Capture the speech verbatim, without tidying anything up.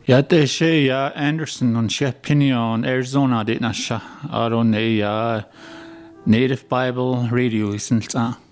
Ja, det er sé ja Anderson on sé Pinion Arizona dit na sha aron é ja Native Bible Radio isn't